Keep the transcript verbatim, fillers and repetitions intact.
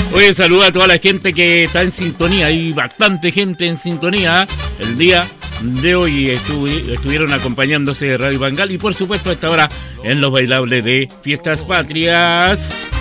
Oye, saluda a toda la gente que está en sintonía. Hay bastante gente en sintonía el día de hoy. Estu estuvieron acompañándose de Radio Bangal y por supuesto a esta hora en los bailables de Fiestas Patrias.